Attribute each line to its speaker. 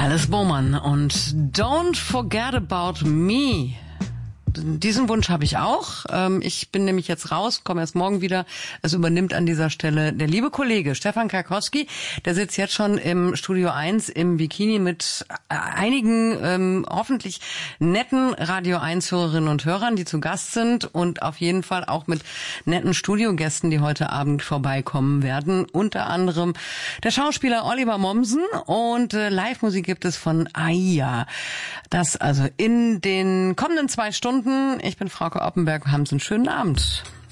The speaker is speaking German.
Speaker 1: Alice Bowman und Don't Forget About Me. Diesen Wunsch habe ich auch. Ich bin nämlich jetzt raus, komme erst morgen wieder. Es übernimmt an dieser Stelle der liebe Kollege Stefan Karkowski. Der sitzt jetzt schon im Studio 1 im Bikini mit einigen hoffentlich netten Radio 1 Hörerinnen und Hörern, die zu Gast sind und auf jeden Fall auch mit netten Studiogästen, die heute Abend vorbeikommen werden. Unter anderem der Schauspieler Oliver Mommsen und Live-Musik gibt es von AIA. Das also in den kommenden 2 Stunden. Ich bin Frauke Oppenberg. Haben Sie einen schönen Abend.